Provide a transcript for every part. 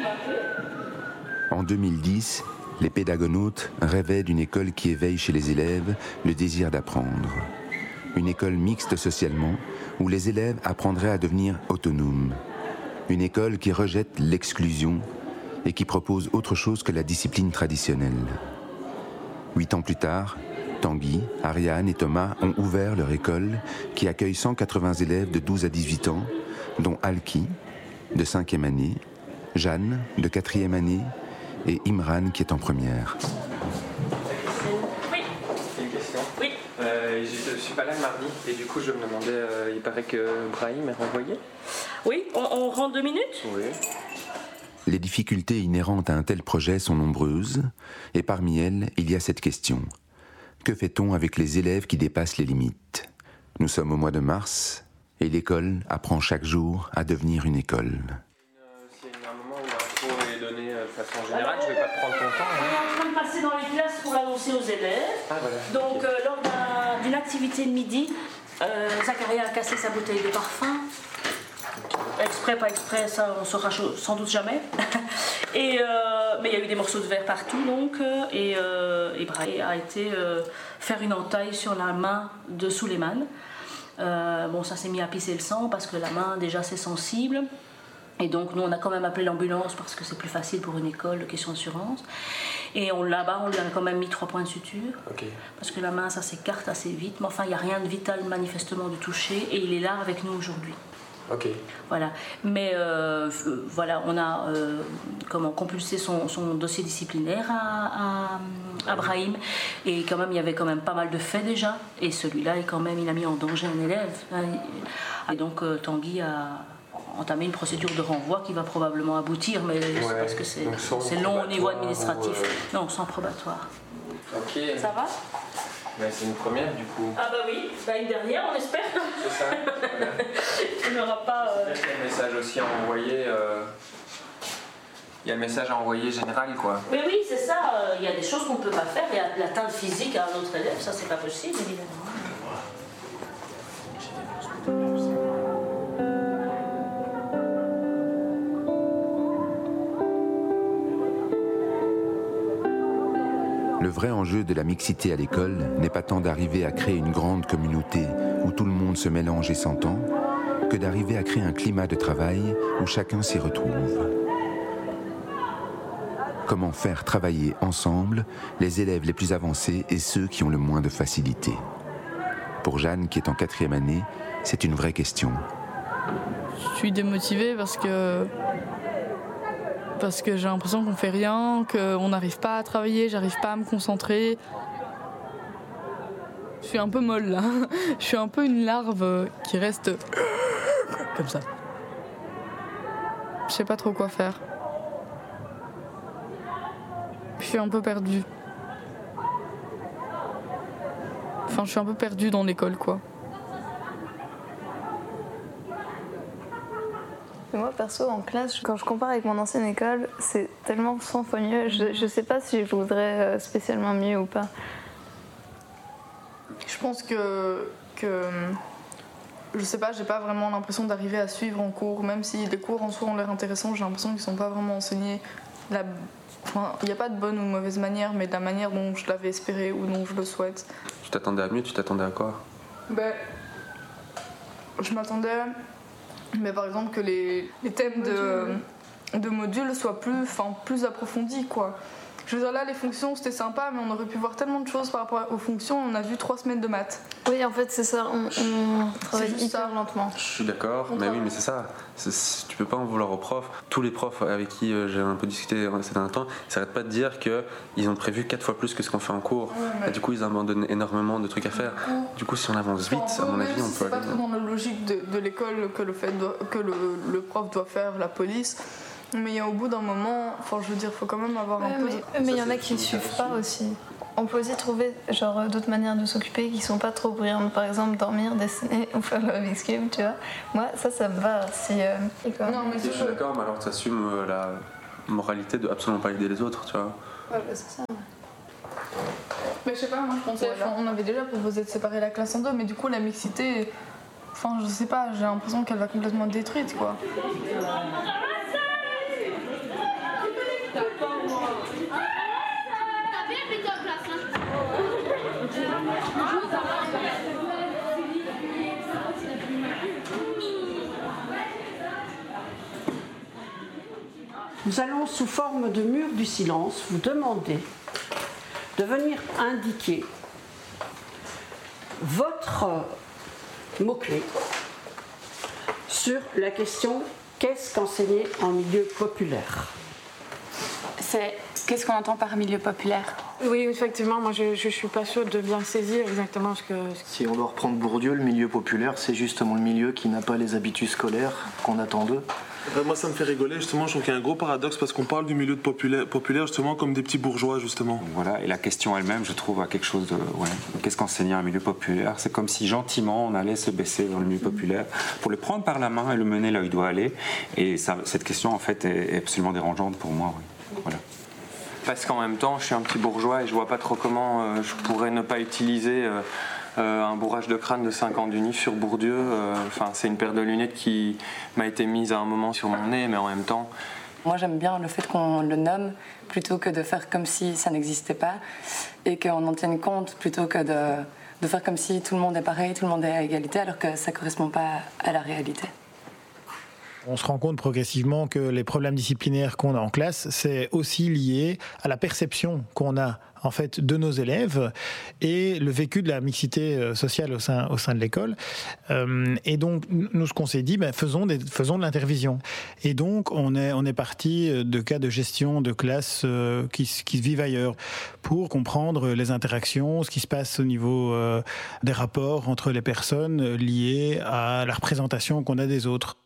En 2010, les pédagonautes rêvaient d'une école qui éveille chez les élèves le désir d'apprendre. Une école mixte socialement, où les élèves apprendraient à devenir autonomes. Une école qui rejette l'exclusion et qui propose autre chose que la discipline traditionnelle. 8 ans plus tard, Tanguy, Ariane et Thomas ont ouvert leur école qui accueille 180 élèves de 12 à 18 ans, dont Alki, de 5e année, Jeanne, de 4e année, et Imran, qui est en première. Oui. C'est une question. Oui. Je ne suis pas là le mardi, et du coup je me demandais, il paraît que Brahim est renvoyé. Oui, on rend 2 minutes. Oui. Les difficultés inhérentes à un tel projet sont nombreuses, et parmi elles, il y a cette question. Que fait-on avec les élèves qui dépassent les limites ? Nous sommes au mois de mars, et l'école apprend chaque jour à devenir une école. S'il y a un moment où l'info est donnée de façon générale, je ne vais pas te prendre ton temps. On est en train de passer dans les classes pour l'annoncer aux élèves. Ah, voilà. Donc, lors d'une activité de midi, Zacharia a cassé sa bouteille de parfum. Exprès, pas exprès, ça on ne saura sans doute jamais. Mais il y a eu des morceaux de verre partout, donc, et Brahim a été faire une entaille sur la main de Souleymane. Ça s'est mis à pisser le sang parce que la main déjà c'est sensible. Et donc nous on a quand même appelé l'ambulance parce que c'est plus facile pour une école de question d'assurance. Et là-bas on lui a quand même mis 3 points de suture. Okay. Parce que la main ça s'écarte assez vite. Mais enfin il n'y a rien de vital manifestement de toucher et il est là avec nous aujourd'hui. Ok. Voilà. Mais voilà, on a compulsé son dossier disciplinaire à Brahim. Et quand même, il y avait quand même pas mal de faits déjà. Et celui-là, il a mis en danger un élève. Et donc, Tanguy a entamé une procédure de renvoi qui va probablement aboutir, mais c'est parce que c'est long au niveau administratif. Non, sans probatoire. Ok. Ça va ? Mais c'est une première du coup. Ah bah oui, une dernière on espère. C'est ça. Voilà. Il n'y aura pas... Il y a le message aussi à envoyer. Il y a le message à envoyer général quoi. Mais oui, c'est ça. Il y a des choses qu'on ne peut pas faire. Il y a l'atteinte physique à un autre élève, ça c'est pas possible évidemment. Le vrai enjeu de la mixité à l'école n'est pas tant d'arriver à créer une grande communauté où tout le monde se mélange et s'entend, que d'arriver à créer un climat de travail où chacun s'y retrouve. Comment faire travailler ensemble les élèves les plus avancés et ceux qui ont le moins de facilité ? Pour Jeanne, qui est en 4e année, c'est une vraie question. Je suis démotivée parce que j'ai l'impression qu'on fait rien, qu'on n'arrive pas à travailler, j'arrive pas à me concentrer. Je suis un peu molle là. Je suis un peu une larve qui reste comme ça. Je sais pas trop quoi faire. Je suis un peu perdue. Enfin, je suis un peu perdue dans l'école, quoi. Moi, perso, en classe, quand je compare avec mon ancienne école, c'est tellement 100 fois mieux. Je sais pas si je voudrais spécialement mieux ou pas. Je pense que je sais pas, j'ai pas vraiment l'impression d'arriver à suivre en cours, même si les cours en soi ont l'air intéressants, j'ai l'impression qu'ils sont pas vraiment enseignés. Il n'y a pas de bonne ou de mauvaise manière, mais de la manière dont je l'avais espéré ou dont je le souhaite. Tu t'attendais à mieux, tu t'attendais à quoi ? Je m'attendais, mais par exemple que les thèmes de modules soient plus approfondis, quoi. Je veux dire, là, les fonctions, c'était sympa, mais on aurait pu voir tellement de choses par rapport aux fonctions. On a vu 3 semaines de maths. Oui, en fait, c'est ça. On travaille hyper lentement. Je suis d'accord, mais oui, mais c'est ça. Tu peux pas en vouloir aux profs. Tous les profs avec qui j'ai un peu discuté ces derniers temps, ils s'arrêtent pas de dire qu'ils ont prévu 4 fois plus que ce qu'on fait en cours. Ouais, et du coup, ils abandonnent énormément de trucs à faire. Du coup, si on avance vite, à mon avis, on peut c'est pas trop dans la logique de l'école que le prof doit faire la police. Mais au bout d'un moment, je veux dire, faut quand même avoir un peu... Mais il y en a qui ne suivent pas aussi. On peut aussi trouver d'autres manières de s'occuper qui sont pas trop bruyantes. Par exemple, dormir, dessiner ou faire le Rubik's Cube, tu vois. Moi, ça me va. Non, mais je suis d'accord, mais alors tu assumes la moralité de absolument pas aider les autres, tu vois. Ouais, c'est ça. Mais je sais pas, moi je pensais... On avait déjà proposé de séparer la classe en 2, mais du coup, la mixité... je sais pas, j'ai l'impression qu'elle va complètement être détruite, quoi. Nous allons, sous forme de mur du silence, vous demander de venir indiquer votre mot-clé sur la question « Qu'est-ce qu'enseigner en milieu populaire ?» C'est qu'est-ce qu'on entend par milieu populaire? Oui, effectivement, moi je ne suis pas sûre de bien saisir exactement ce que... Si on doit reprendre Bourdieu, le milieu populaire, c'est justement le milieu qui n'a pas les habitudes scolaires qu'on attend d'eux. Moi, ça me fait rigoler, justement. Je trouve qu'il y a un gros paradoxe parce qu'on parle du milieu de populaire, justement, comme des petits bourgeois, justement. Voilà, et la question elle-même, je trouve, a quelque chose de... Ouais, qu'est-ce qu'enseigner un milieu populaire? C'est comme si, gentiment, on allait se baisser dans le milieu populaire pour le prendre par la main et le mener là où il doit aller. Et ça, cette question, en fait, est absolument dérangeante pour moi, oui. Voilà. Parce qu'en même temps, je suis un petit bourgeois et je vois pas trop comment je pourrais ne pas utiliser un bourrage de crâne de 5 ans d'unif sur Bourdieu. C'est une paire de lunettes qui m'a été mise à un moment sur mon nez, mais en même temps... Moi, j'aime bien le fait qu'on le nomme plutôt que de faire comme si ça n'existait pas et qu'on en tienne compte plutôt que de faire comme si tout le monde est pareil, tout le monde est à égalité, alors que ça ne correspond pas à la réalité. On se rend compte progressivement que les problèmes disciplinaires qu'on a en classe, c'est aussi lié à la perception qu'on a en fait de nos élèves et le vécu de la mixité sociale au sein de l'école. Et donc nous, ce qu'on s'est dit, faisons de l'intervision. Et donc on est parti de cas de gestion de classes qui se vivent ailleurs pour comprendre les interactions, ce qui se passe au niveau des rapports entre les personnes liées à la représentation qu'on a des autres.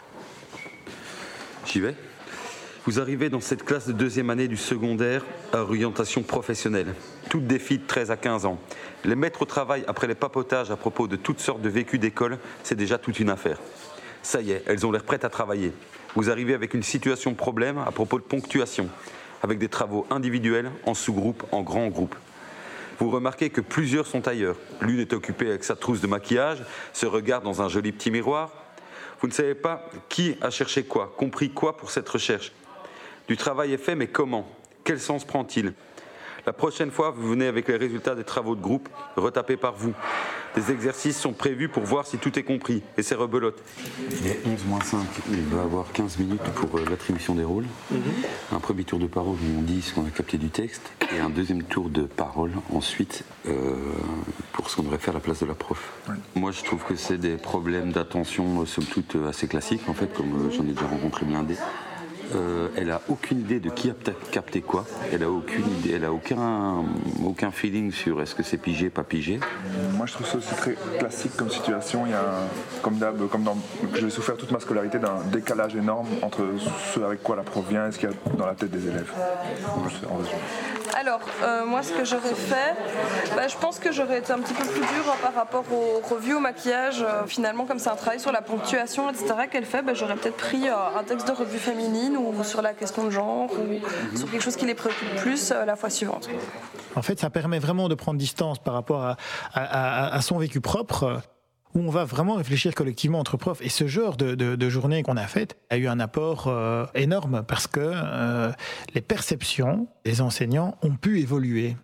J'y vais. Vous arrivez dans cette classe de deuxième année du secondaire à orientation professionnelle. Toutes des filles de 13 à 15 ans. Les mettre au travail après les papotages à propos de toutes sortes de vécus d'école, c'est déjà toute une affaire. Ça y est, elles ont l'air prêtes à travailler. Vous arrivez avec une situation problème à propos de ponctuation, avec des travaux individuels, en sous-groupe, en grands groupes. Vous remarquez que plusieurs sont ailleurs. L'une est occupée avec sa trousse de maquillage, se regarde dans un joli petit miroir. Vous ne savez pas qui a cherché quoi, compris quoi pour cette recherche. Du travail est fait, mais comment? Quel sens prend-il? La prochaine fois, vous venez avec les résultats des travaux de groupe, retapés par vous. Des exercices sont prévus pour voir si tout est compris, et c'est rebelote. Il est 11-5, il va avoir 15 minutes pour l'attribution des rôles. Un premier tour de parole où on dit ce qu'on a capté du texte, et un deuxième tour de parole ensuite pour ce qu'on devrait faire à la place de la prof. Moi, je trouve que c'est des problèmes d'attention, somme toute, assez classiques, en fait, comme j'en ai déjà rencontré blindé. Elle a aucune idée de qui a capté quoi. Elle a aucune idée, elle a aucun feeling sur est-ce que c'est pigé, pas pigé. Moi, je trouve ça aussi très classique comme situation. Il y a, comme j'ai souffert toute ma scolarité d'un décalage énorme entre ce avec quoi la prof vient et ce qu'il y a dans la tête des élèves. En résumé. Alors, moi, ce que j'aurais fait, je pense que j'aurais été un petit peu plus dure par rapport aux revues au maquillage. Finalement, comme c'est un travail sur la ponctuation, etc., qu'elle fait, j'aurais peut-être pris un texte de revue féminine ou sur la question de genre ou sur quelque chose qui les préoccupe plus la fois suivante. En fait, ça permet vraiment de prendre distance par rapport à son vécu propre, où on va vraiment réfléchir collectivement entre profs. Et ce genre de journée qu'on a faite a eu un apport énorme parce que les perceptions des enseignants ont pu évoluer.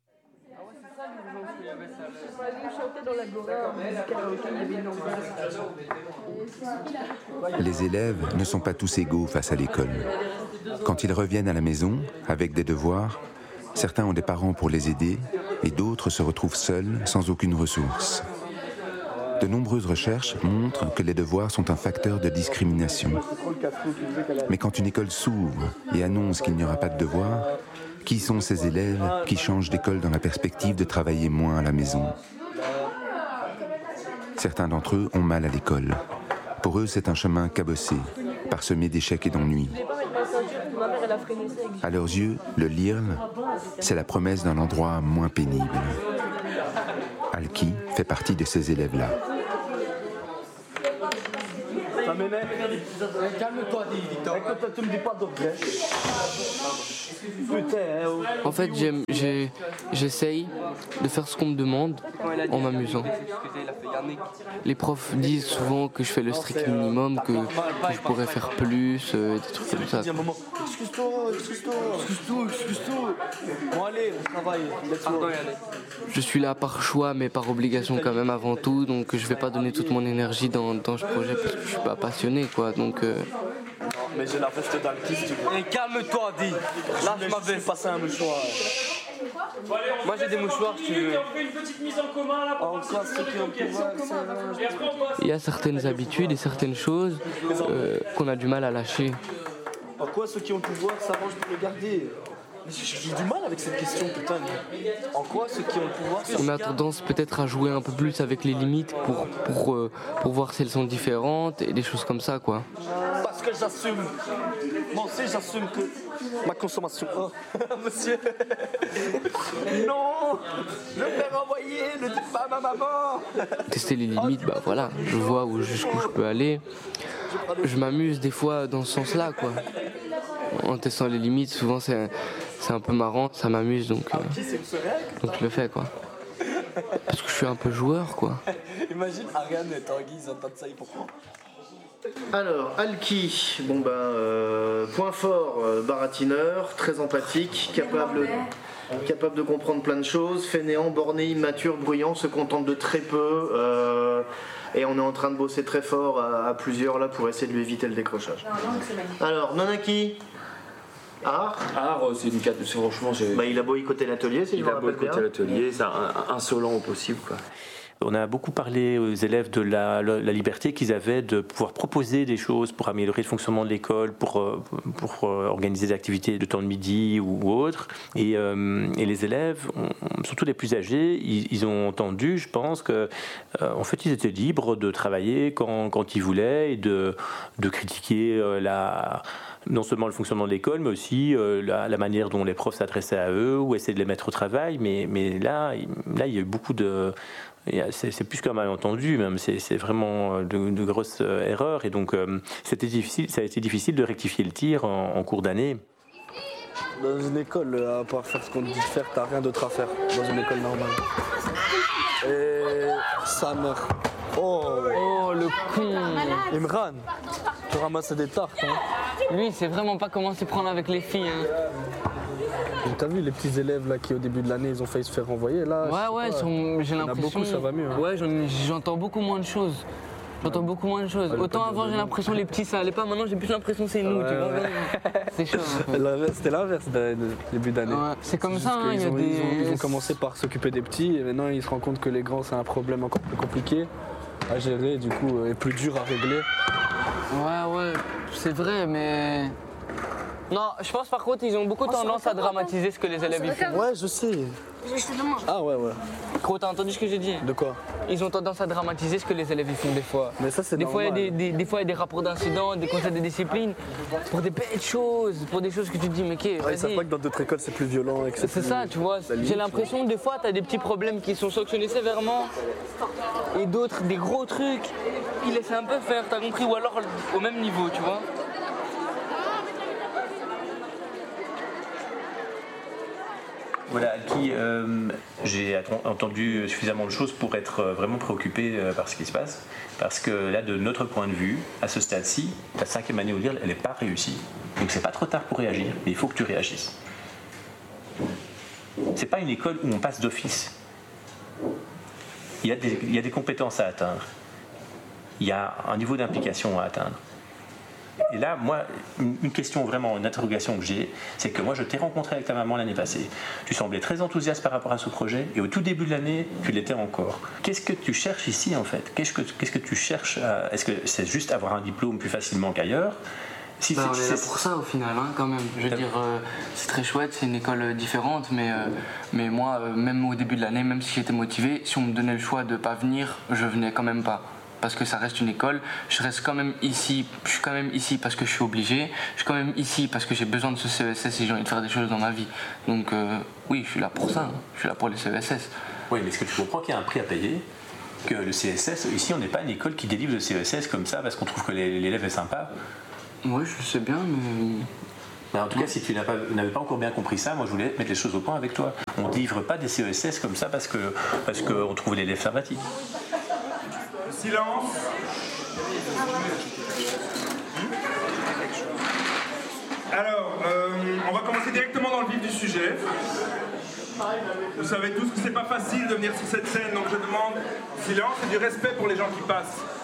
Les élèves ne sont pas tous égaux face à l'école. Quand ils reviennent à la maison avec des devoirs, certains ont des parents pour les aider et d'autres se retrouvent seuls, sans aucune ressource. De nombreuses recherches montrent que les devoirs sont un facteur de discrimination. Mais quand une école s'ouvre et annonce qu'il n'y aura pas de devoirs, qui sont ces élèves qui changent d'école dans la perspective de travailler moins à la maison? Certains d'entre eux ont mal à l'école. Pour eux, c'est un chemin cabossé, parsemé d'échecs et d'ennuis. À leurs yeux, le LIRL, c'est la promesse d'un endroit moins pénible. Alki fait partie de ces élèves-là. Ça met Calme-toi, Victor. Écoute, tu me dis pas d'autres. En fait, j'essaye de faire ce qu'on me demande en m'amusant. Les profs disent souvent que je fais le strict minimum, que je pourrais faire plus, des trucs comme ça. Excuse-toi. Bon, allez, on travaille. Je suis là par choix, mais par obligation quand même avant tout, donc je vais pas donner toute mon énergie dans ce projet parce que je suis pas passionné, quoi. Donc. Mais j'ai la veste d'alpiste. Et calme-toi, dis. Là, je m'avais passé un mouchoir. Moi, j'ai des mouchoirs, si tu veux. Il y a certaines habitudes et certaines choses qu'on a du mal à lâcher. En quoi ceux qui ont le pouvoir s'arrangent pour le garder? J'ai du mal avec cette question, putain. En quoi ceux qui ont le pouvoir On a tendance peut-être à jouer un peu plus avec les limites pour voir si elles sont différentes et des choses comme ça, quoi. Parce que j'assume. Moi aussi, j'assume que ma consommation. Oh, monsieur. Non. Je vais renvoyer. Ne dites pas à ma maman. Tester les limites, bah voilà. Je vois jusqu'où je peux aller. Je m'amuse des fois dans ce sens-là, quoi. En testant les limites, souvent c'est un peu marrant, ça m'amuse, donc je le fais, quoi. Parce que je suis un peu joueur, quoi. Imagine Ariane et Tanguy, ils entendent ça, ils comprennent. Alors, Alki, point fort, baratineur, très empathique, capable de comprendre plein de choses, fainéant, borné, immature, bruyant, se contente de très peu, et on est en train de bosser très fort à plusieurs là pour essayer de lui éviter le décrochage. Alors, Nonaki. Art, c'est une carte, franchement, il a boycotté l'atelier, si je me rappelle bien. Il a boycotté l'atelier, c'est insolent au possible, quoi. On a beaucoup parlé aux élèves de la liberté qu'ils avaient de pouvoir proposer des choses pour améliorer le fonctionnement de l'école, pour organiser des activités de temps de midi ou autres. Et les élèves, surtout les plus âgés, ils ont entendu, je pense, que en fait, ils étaient libres de travailler quand ils voulaient et de critiquer non seulement le fonctionnement de l'école, mais aussi la manière dont les profs s'adressaient à eux ou essayaient de les mettre au travail. Mais là, il y a eu beaucoup de... C'est plus qu'un malentendu, même. C'est vraiment de grosses erreurs. Et donc, ça a été difficile de rectifier le tir en cours d'année. Dans une école, à part faire ce qu'on te dit de faire, t'as rien d'autre à faire. Dans une école normale. Et sa mère. Oh, le con. Imran, tu ramasses des tartes, hein. Lui, il sait vraiment pas comment s'y prendre avec les filles, hein. T'as vu les petits élèves là qui au début de l'année ils ont failli se faire renvoyer là? Ouais, j'ai l'impression. Beaucoup, ça va mieux. Hein. Ouais, j'entends beaucoup moins de choses. Autant avant j'ai l'impression les petits ça allait pas, maintenant j'ai plus l'impression que c'est nous, tu vois. C'est chaud. C'était l'inverse début d'année. Ouais, c'est comme ça, hein, ils ont commencé par s'occuper des petits et maintenant ils se rendent compte que les grands c'est un problème encore plus compliqué à gérer du coup et plus dur à régler. Ouais, c'est vrai mais... Non, je pense par contre ils ont beaucoup tendance à dramatiser ce que les élèves font. Ouais, je sais. Ah ouais. Gros, t'as entendu ce que j'ai dit? De quoi? Ils ont tendance à dramatiser ce que les élèves font des fois. Mais ça c'est normal. Des fois il y a des rapports d'incidents, des conseils de discipline pour des bêtes choses, pour des choses que tu te dis mais qu'est-ce que... Ils savent pas que dans d'autres écoles c'est plus violent. C'est ça, tu vois. J'ai l'impression des fois t'as des petits problèmes qui sont sanctionnés sévèrement et d'autres des gros trucs ils laissent un peu faire, t'as compris? Ou alors au même niveau, tu vois. Voilà, qui j'ai entendu suffisamment de choses pour être vraiment préoccupé par ce qui se passe. Parce que là, de notre point de vue, à ce stade-ci, la 5e année au LIRL, elle n'est pas réussie. Donc c'est pas trop tard pour réagir, mais il faut que tu réagisses. C'est pas une école où on passe d'office. Il y a des compétences à atteindre. Il y a un niveau d'implication à atteindre. Et là, moi, une question vraiment, une interrogation que j'ai, c'est que moi, je t'ai rencontré avec ta maman l'année passée. Tu semblais très enthousiaste par rapport à ce projet, et au tout début de l'année, tu l'étais encore. Qu'est-ce que tu cherches ici, en fait? Qu'est-ce que tu cherches Est-ce que c'est juste avoir un diplôme plus facilement qu'ailleurs? On est là pour ça, au final, hein, quand même. Je veux dire, c'est très chouette, c'est une école différente, mais moi, même au début de l'année, même si j'étais motivé, si on me donnait le choix de ne pas venir, je venais quand même pas. Parce que ça reste une école, je reste quand même ici, je suis quand même ici parce que je suis obligé, je suis quand même ici parce que j'ai besoin de ce CESS et j'ai envie de faire des choses dans ma vie. Donc oui, je suis là pour ça, je suis là pour les CESS. Oui, mais est-ce que tu comprends qu'il y a un prix à payer que le CSS, ici on n'est pas une école qui délivre le CSS comme ça parce qu'on trouve que l'élève est sympa. Oui, je sais bien, mais... En tout cas, si tu n'avais pas encore bien compris ça, moi je voulais mettre les choses au point avec toi. On ne délivre pas des CSS comme ça parce qu'on trouve l'élève sympathique. Silence. Alors, on va commencer directement dans le vif du sujet. Vous savez tous que c'est pas facile de venir sur cette scène, donc je demande silence et du respect pour les gens qui passent.